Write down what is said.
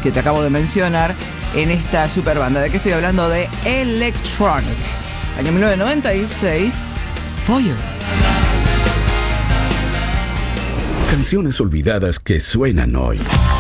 que te acabo de mencionar en esta super banda. ¿De qué estoy hablando? De Electronic. Año 1996, Fire. Canciones olvidadas que suenan hoy.